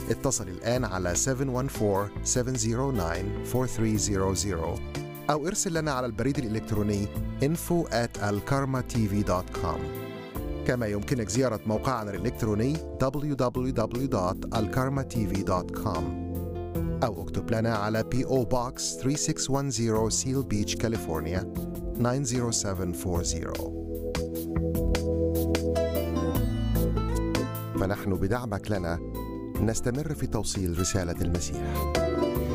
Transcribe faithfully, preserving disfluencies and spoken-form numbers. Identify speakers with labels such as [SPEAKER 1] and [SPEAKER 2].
[SPEAKER 1] اتصل الآن على سبعة واحد أربعة سبعة صفر تسعة أربعة ثلاثة صفر صفر أو ارسل لنا على البريد الإلكتروني info at alkarmatv دوت كوم. كما يمكنك زيارة موقعنا الإلكتروني دبليو دبليو دبليو دوت alkarmatv دوت كوم أو اكتب لنا على بي أو Box ثلاثة ستة واحد صفر Seal Beach, كاليفورنيا تسعة صفر سبعة أربعين. فنحن بدعمك لنا نستمر في توصيل رسالة المسيح.